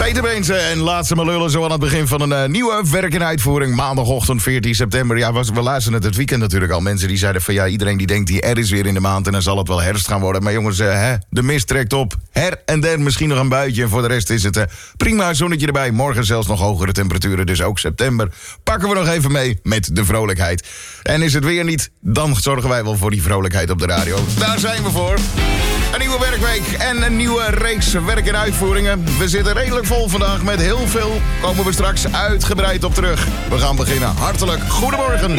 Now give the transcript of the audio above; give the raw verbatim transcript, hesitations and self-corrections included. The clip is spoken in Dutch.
Peter Beense en laat ze maar lullen zo aan het begin van een uh, nieuwe werk in uitvoering. Maandagochtend veertien september. Ja, we, we luisteren het het weekend natuurlijk al. Mensen die zeiden van ja, iedereen die denkt die er is weer in de maand en dan zal het wel herfst gaan worden. Maar jongens, uh, hè, de mist trekt op. Her en der misschien nog een buitje. En voor de rest is het uh, prima zonnetje erbij. Morgen zelfs nog hogere temperaturen, dus ook september. Pakken we nog even mee met de vrolijkheid. En is het weer niet, dan zorgen wij wel voor die vrolijkheid op de radio. Daar zijn we voor. Een nieuwe werkweek en een nieuwe reeks werk in uitvoeringen. We zitten redelijk vol vandaag met heel veel. Komen we straks uitgebreid op terug. We gaan beginnen. Hartelijk goedemorgen.